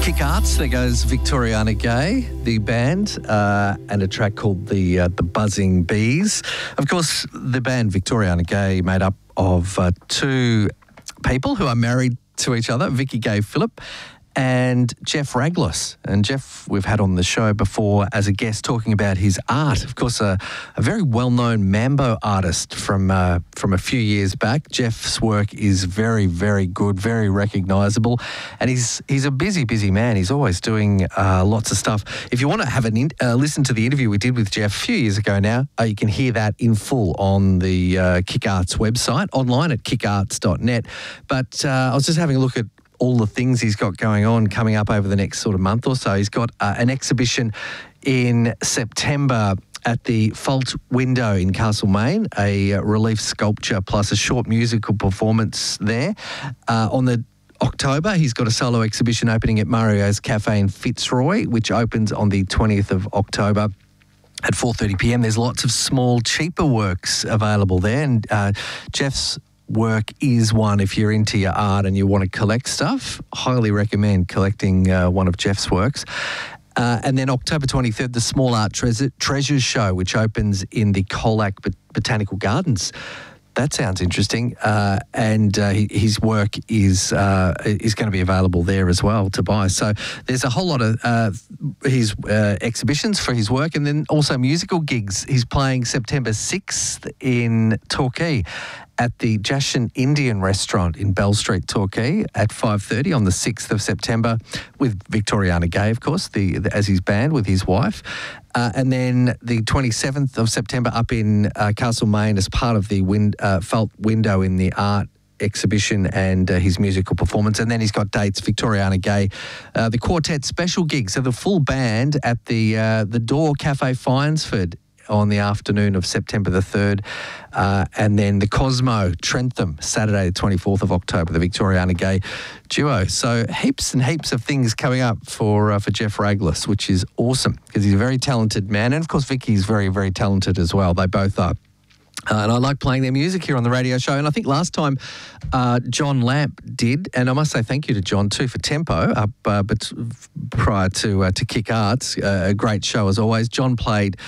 Kick Arts, there goes Victoriana Gay, the band, and a track called the Buzzing Bees. Of course, the band Victoriana Gay made up of two people who are married to each other, Vicky Gay Phillip and Jeff Raglas. And Jeff, we've had on the show before as a guest talking about his art. Of course, a very well-known mambo artist from a few years back. Jeff's work is very, very good, very recognisable, and he's a busy man. He's always doing lots of stuff. If you want to have listen to the interview we did with Jeff a few years ago now, you can hear that in full on the Kick Arts website, online at kickarts.net. But I was just having a look at all the things he's got going on coming up over the next sort of month or so. He's got an exhibition in September at the Fault Window in Castlemaine, a relief sculpture plus a short musical performance there. On the October, he's got a solo exhibition opening at Mario's Cafe in Fitzroy, which opens on the 20th of October. At 4:30 p.m, there's lots of small, cheaper works available there, and Jeff's work is one. If you're into your art and you want to collect stuff, highly recommend collecting one of Jeff's works. And then October 23rd, the Small Art Treasures Show, which opens in the Colac Botanical Gardens. That sounds interesting. And his work is going to be available there as well to buy. So there's a whole lot of his exhibitions for his work, and then also musical gigs. He's playing September 6th in Torquay at the Jashan Indian Restaurant in Bell Street, Torquay, at 5:30 on the 6th of September with Victoriana Gay, of course, as his band with his wife. And then the 27th of September up in Castlemaine as part of the Fault Window in the Art exhibition and his musical performance. And then he's got dates, Victoriana Gay, the quartet special gigs, so the full band at the Door Cafe Finesford on the afternoon of September the 3rd, and then the Cosmo, Trentham, Saturday the 24th of October, the Victoriana Gay duo. So heaps and heaps of things coming up for Jeff Raglas, which is awesome because he's a very talented man, and of course Vicky's very, very talented as well. They both are. And I like playing their music here on the radio show. And I think last time John Lamp did, and I must say thank you to John too for Tempo, but prior to Kick Arts, a great show as always. John played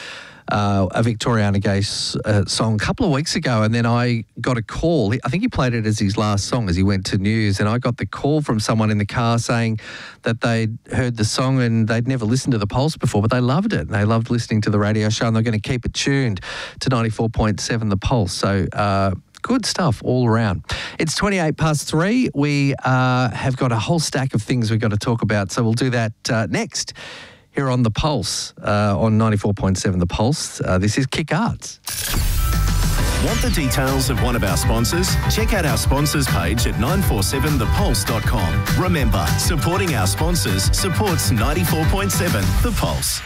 a Victoriana Gay song a couple of weeks ago, and then I got a call. I think he played it as his last song as he went to news, and I got the call from someone in the car saying that they'd heard the song and they'd never listened to The Pulse before, but they loved it. They loved listening to the radio show, and they're going to keep it tuned to 94.7 The Pulse. So good stuff all around. It's 3:28. We have got a whole stack of things we've got to talk about, so we'll do that next here on The Pulse, on 94.7 The Pulse. This is Kick Arts. Want the details of one of our sponsors? Check out our sponsors page at 947thepulse.com. Remember, supporting our sponsors supports 94.7 The Pulse.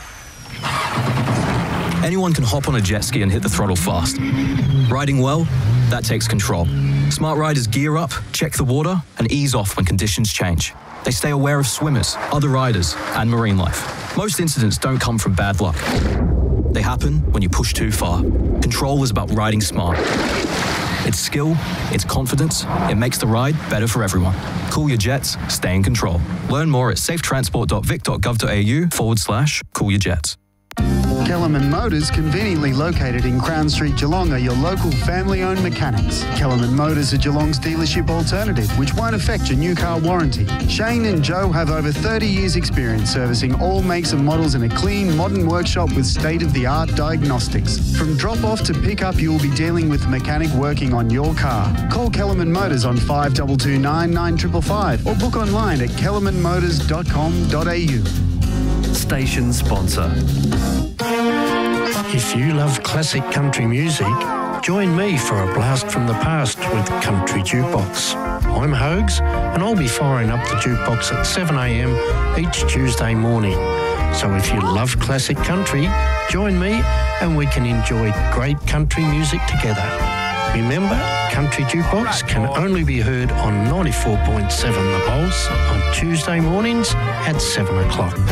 Anyone can hop on a jet ski and hit the throttle fast. Riding well, that takes control. Smart riders gear up, check the water, and ease off when conditions change. They stay aware of swimmers, other riders, and marine life. Most incidents don't come from bad luck. They happen when you push too far. Control is about riding smart. It's skill, it's confidence, it makes the ride better for everyone. Cool your jets, stay in control. Learn more at safetransport.vic.gov.au/cool your jets. Kellerman Motors, conveniently located in Crown Street, Geelong, are your local family-owned mechanics. Kellerman Motors are Geelong's dealership alternative, which won't affect your new car warranty. Shane and Joe have over 30 years' experience servicing all makes and models in a clean, modern workshop with state-of-the-art diagnostics. From drop-off to pick-up, you will be dealing with a mechanic working on your car. Call Kellerman Motors on 5229 9555 or book online at kellermanmotors.com.au. Station sponsor. If you love classic country music, join me for a blast from the past with Country Jukebox. I'm Hogs, and I'll be firing up the jukebox at 7 a.m. each Tuesday morning. So if you love classic country, join me and we can enjoy great country music together. Remember, Country Jukebox can only be heard on 94.7 The Pulse on Tuesday mornings at 7 o'clock.